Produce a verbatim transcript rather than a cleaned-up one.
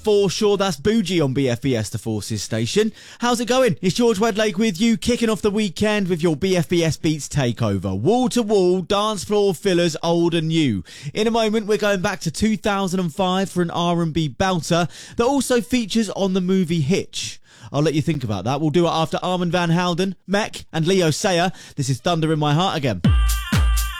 For sure, that's Bougie on B F B S The Forces station. How's it going? It's George Wedlake with you, kicking off the weekend with your B F B S Beats takeover. Wall to wall, dance floor fillers, old and new. In a moment, we're going back to two thousand five for an R and B belter that also features on the movie Hitch. I'll let you think about that. We'll do it after Armand Van Helden, Mech and Leo Sayer. This is Thunder in My Heart again.